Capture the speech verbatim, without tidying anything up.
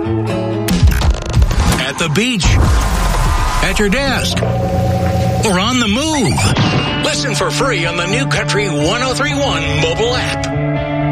At the beach, at your desk, or on the move. Listen for free on the New Country one oh three point one mobile app.